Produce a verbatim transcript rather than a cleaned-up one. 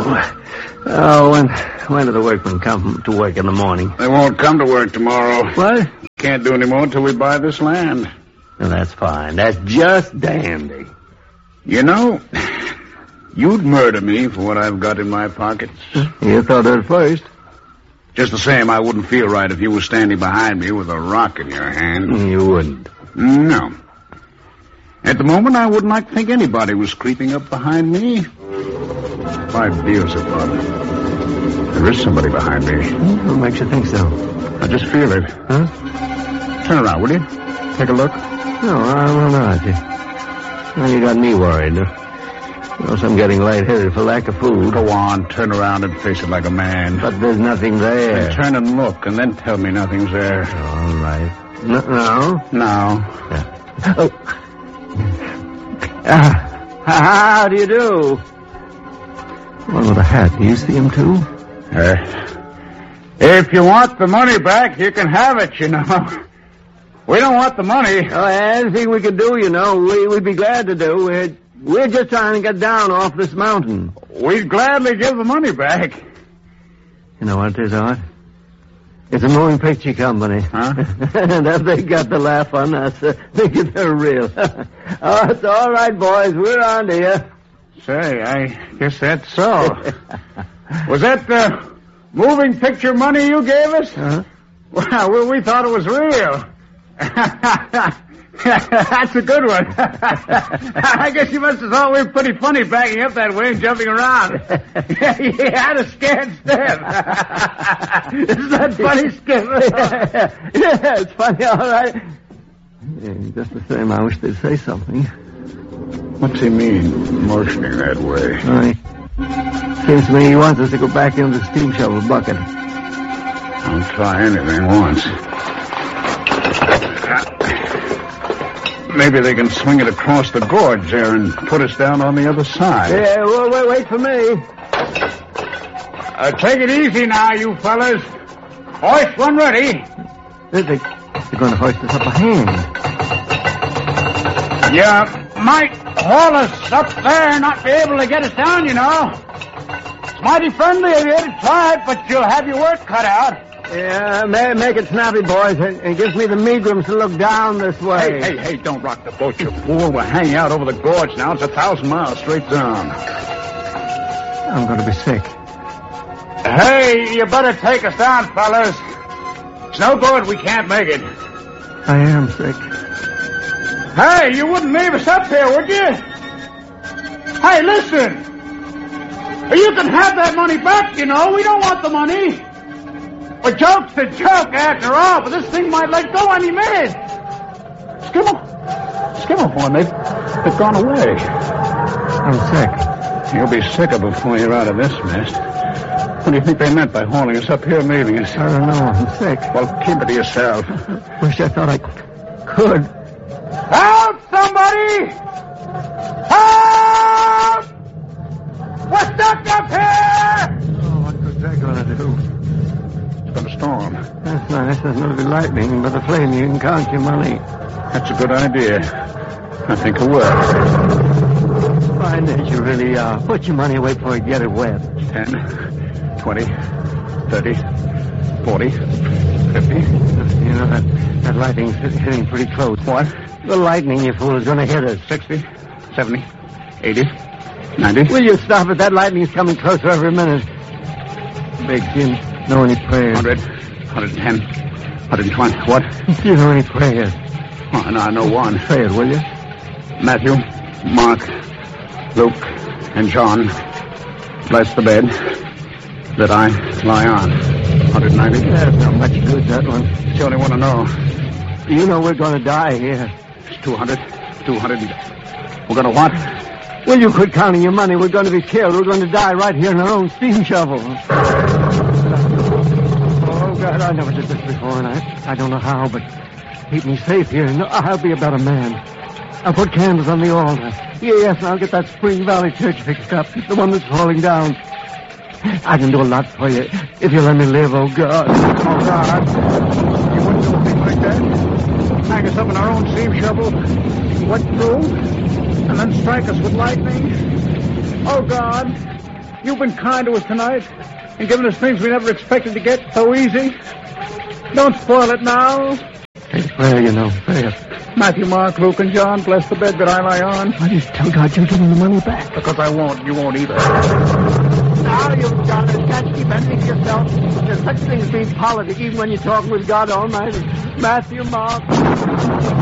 Oh, oh when, when do the workmen come to work in the morning? They won't come to work tomorrow. What? Can't do any more until we buy this land. Well, that's fine. That's just dandy. You know, you'd murder me for what I've got in my pockets. You thought that first. Just the same, I wouldn't feel right if you were standing behind me with a rock in your hand. You wouldn't. No. At the moment, I wouldn't like to think anybody was creeping up behind me. Five deals of fun. There is somebody behind me. What makes you think so? I just feel it. Huh? Turn around, will you? Take a look. No, I'm all right. Well, you got me worried. Well, I'm getting lightheaded for lack of food. Go on, turn around and face it like a man. But there's nothing there. Then turn and look, and then tell me nothing's there. All right. No? No. No. Yeah. Oh. Ah, how do you do? One with a hat. Do you see him, too? Uh, if you want the money back, you can have it, you know. We don't want the money. Oh, anything we could do, you know, we, we'd be glad to do. We're, we're just trying to get down off this mountain. We'd gladly give the money back. You know what it is, Art? It's a moving picture company. Huh? And if they got the laugh on us, uh, think they're real. Oh, it's all right, boys. We're on to you. Say, I guess that's so. Was that the moving picture money you gave us? Uh-huh. Well, we, we thought it was real. That's a good one. I guess you must have thought we were pretty funny backing up that way and jumping around. You had a scared step. Isn't that funny, Skipper? Yeah, it's funny, all right. Yeah, just the same, I wish they'd say something. What's he mean, motioning that way? Right. Seems to me he wants us to go back into the steam shovel bucket. I'll try anything once. Maybe they can swing it across the gorge there and put us down on the other side. Yeah, well, wait, wait for me. Uh, take it easy now, you fellas. Hoist one ready. They're, they're going to hoist us up a hand. You might haul us up there and not be able to get us down, you know. It's mighty friendly of you to try it, but you'll have your work cut out. Yeah, may, make it snappy, boys, and, and gives me the meagrams to look down this way. Hey, hey, hey, don't rock the boat, you fool. We're hanging out over the gorge now. It's a thousand miles straight down. I'm going to be sick. Hey, you better take us down, fellas. It's no good. We can't make it. I am sick. Hey, you wouldn't leave us up here, would you? Hey, listen. You can have that money back, you know. We don't want the money. A joke's a joke after all, but this thing might let go any minute. Skimmer. Skimmerhorn, they've, they've gone away. I'm sick. You'll be sicker before you're out of this mess. What do you think they meant by hauling us up here and leaving us? I don't know. I'm sick. Well, keep it to yourself. Wish I thought I could. Help, somebody! Help! We're stuck up here! Oh, what was that going to do? It's going to storm. That's nice. There's no be lightning, but the flame, you can count your money. That's a good idea. I think it will. Fine as you really are. Put your money away before you get it wet. Ten, twenty, thirty, forty, fifty. You know, that, that lightning's hitting pretty close. What? The lightning, you fool, is going to hit us. Sixty, seventy, eighty, ninety. Will you stop it? That lightning's coming closer every minute. Big Jim, know any prayers? Hundred, hundred and ten, hundred and twenty. What? Do you know any prayers? Oh, no, I know one. Say it, will you? Matthew, Mark, Luke, and John, bless the bed that I lie on. hundred ninety. That's not much good, that one. It's the only one I know. You know we're going to die here. It's two hundred, two hundred. We're going to what? Well, you quit counting your money. We're going to be killed. We're going to die right here in our own steam shovel. Oh, God, I never did this before, and I, I don't know how, but keep me safe here, and I'll be a better man. I'll put candles on the altar. Yes, and I'll get that Spring Valley Church fixed up, the one that's falling down. I can do a lot for you if you let me live, oh, God. Oh, God. You wouldn't do a thing like that? Hang us up in our own steam shovel, wet through, and then strike us with lightning? Oh, God. You've been kind to us tonight and given us things we never expected to get so easy. Don't spoil it now. It's fair, you know, fair. Matthew, Mark, Luke, and John, bless the bed that I lie on. Why do you tell God you'll give him the money back? Because I won't. You won't either. Now you've got it. Can't keep anything to yourself. There's such things as being politic, even when you're talking with God Almighty. Matthew, Mark.